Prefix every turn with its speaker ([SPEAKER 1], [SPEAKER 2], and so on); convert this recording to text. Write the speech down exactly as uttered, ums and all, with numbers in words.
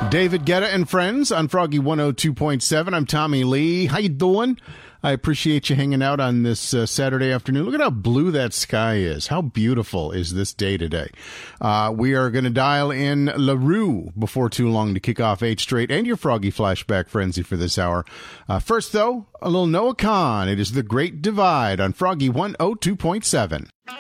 [SPEAKER 1] David Guetta and friends on Froggy one oh two point seven. I'm Tommy Lee. How you doing? I appreciate you hanging out on this uh, Saturday afternoon. Look at how blue that sky is. How beautiful is this day today? Uh, we are going to dial in LaRue before too long to kick off eight Straight and your Froggy Flashback Frenzy for this hour. Uh, first, though, a little Noah Kahan. It is The Great Divide on Froggy one oh two point seven.